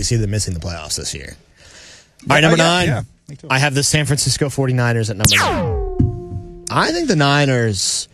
see them missing the playoffs this year. All right, number 9. Yeah, me too. I have the San Francisco 49ers at number 9. I think the Niners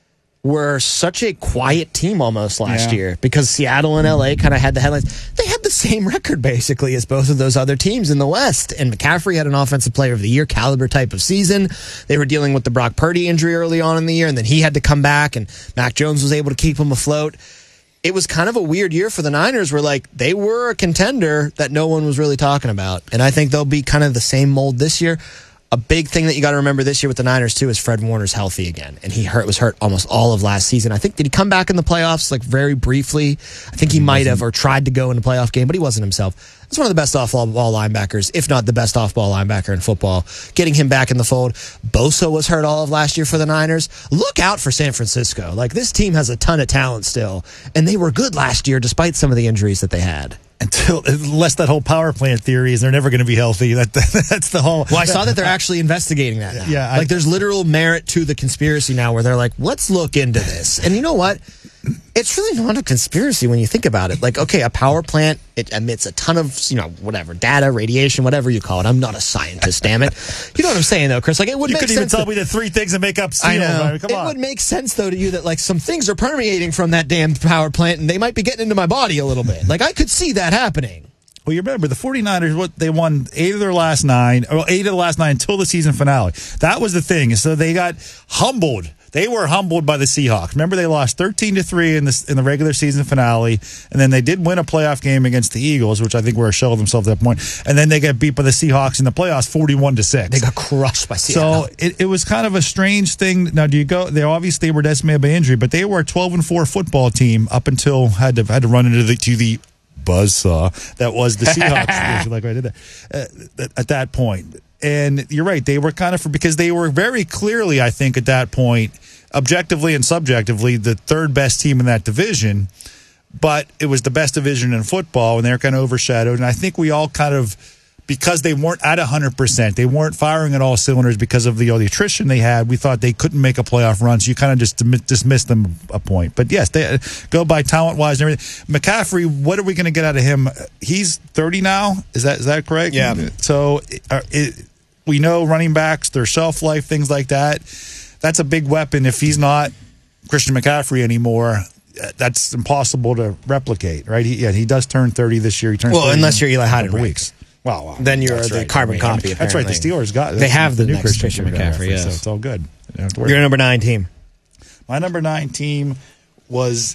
were such a quiet team almost last year because Seattle and LA kind of had the headlines. They had the same record basically as both of those other teams in the West. And McCaffrey had an offensive player of the year caliber type of season. They were dealing with the Brock Purdy injury early on in the year, and then he had to come back, and Mac Jones was able to keep him afloat. It was kind of a weird year for the Niners where, like, they were a contender that no one was really talking about. And I think they'll be kind of the same mold this year. A big thing that you got to remember this year with the Niners, too, is Fred Warner's healthy again. And he was hurt almost all of last season. I think, did he come back in the playoffs, like, very briefly? I think he might have, or tried to go in the playoff game, but he wasn't himself. He's one of the best off-ball linebackers, if not the best off-ball linebacker in football. Getting him back in the fold. Bosa was hurt all of last year for the Niners. Look out for San Francisco. Like, this team has a ton of talent still, and they were good last year despite some of the injuries that they had. Unless that whole power plant theory is they're never going to be healthy. That's the whole. Well, I saw that they're actually investigating that now. Yeah, like there's literal merit to the conspiracy now where they're like, let's look into this. And you know what? It's really not a conspiracy when you think about it. Like, okay, a power plant, it emits a ton of, whatever, data, radiation, whatever you call it. I'm not a scientist, damn it. You know what I'm saying, though, Chris? Like, it would you make sense. You couldn't even tell me the 3 things that make up steel. I know. Come it on. would make sense, though, to you that, like, some things are permeating from that damn power plant, and they might be getting into my body a little bit. Like, I could see that happening. Well, you remember the 49ers, they won 8 of the last 9 until the season finale. That was the thing. So they got humbled. They were humbled by the Seahawks. Remember, they lost 13-3 in the regular season finale, and then they did win a playoff game against the Eagles, which I think were a shell of themselves at that point. And then they got beat by the Seahawks in the playoffs, 41-6. They got crushed by Seattle. So it was kind of a strange thing. Now, they obviously were decimated by injury, but they were a 12-4 football team up until had to run into the buzzsaw that was the Seahawks. Like I did that at that point. And you're right, they were kind of because they were very clearly, I think, at that point, objectively and subjectively, the third best team in that division. But it was the best division in football, and they were kind of overshadowed. And I think we all kind of, because they weren't at 100%, they weren't firing at all cylinders because of the attrition they had, we thought they couldn't make a playoff run, so you kind of just dismissed them a point. But yes, they go by talent-wise and everything. McCaffrey, what are we going to get out of him? He's 30 now? Is that correct? Yeah. So we know running backs, their shelf life, things like that. That's a big weapon. If he's not Christian McCaffrey anymore, that's impossible to replicate, right? He does turn 30 this year. He turns 30 unless you're Eli Heidenreich. Weeks. Well, then you're the carbon copy. That's right. The Steelers got. They have the new next Christian McCaffrey. yes. So it's all good. Your number 9 team. My number 9 team is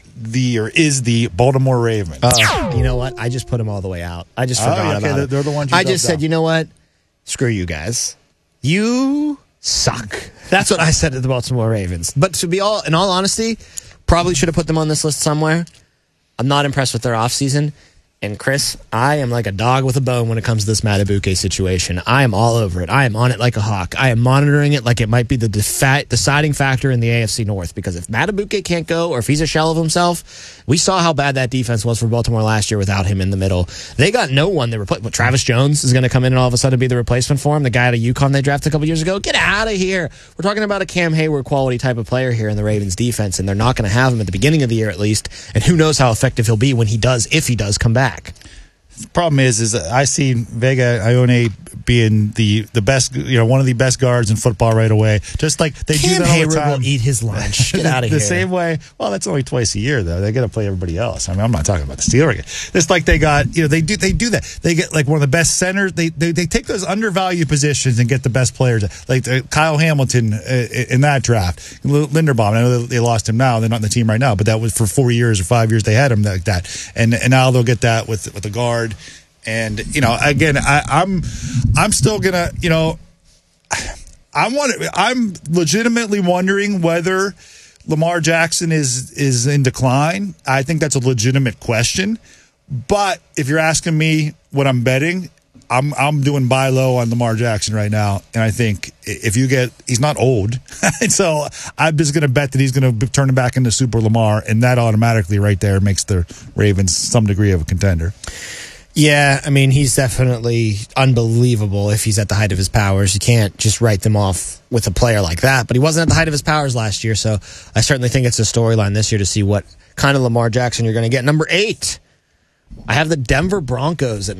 the Baltimore Ravens. You know what? I just put them all the way out. I just forgot about it. They're the ones. I just said, you know what? Screw you guys. You suck. That's what I said to the Baltimore Ravens. But in all honesty, probably should have put them on this list somewhere. I'm not impressed with their offseason. And Chris, I am like a dog with a bone when it comes to this Madubuike situation. I am all over it. I am on it like a hawk. I am monitoring it like it might be the deciding factor in the AFC North. Because if Madubuike can't go, or if he's a shell of himself, we saw how bad that defense was for Baltimore last year without him in the middle. They got no one. Travis Jones is going to come in and all of a sudden be the replacement for him. The guy out of UConn they drafted a couple years ago. Get out of here. We're talking about a Cam Hayward quality type of player here in the Ravens defense, and they're not going to have him at the beginning of the year at least. And who knows how effective he'll be when he does, if he does come back. The problem is I see Vega Ione being the best, one of the best guards in football right away. Just like they do that all Hayward the time. Will eat his lunch. Get out of here. The same way. Well, that's only twice a year though. They got to play everybody else. I mean, I'm not talking about the Steelers. It's like they got, they do that. They get like one of the best centers. They take those undervalued positions and get the best players. Like Kyle Hamilton in that draft. Linderbaum. I know they lost him now. They're not in the team right now, but that was for 4 years or 5 years they had him like that. And now they'll get that with the guard. And again, I'm still gonna, I'm legitimately wondering whether Lamar Jackson is in decline. I think that's a legitimate question. But if you're asking me what I'm betting, I'm doing buy low on Lamar Jackson right now, and I think he's not old, and so I'm just going to bet that he's going to turn him back into Super Lamar, and that automatically right there makes the Ravens some degree of a contender. Yeah, I mean, he's definitely unbelievable if he's at the height of his powers. You can't just write them off with a player like that, but he wasn't at the height of his powers last year, so I certainly think it's a storyline this year to see what kind of Lamar Jackson you're going to get. Number 8, I have the Denver Broncos at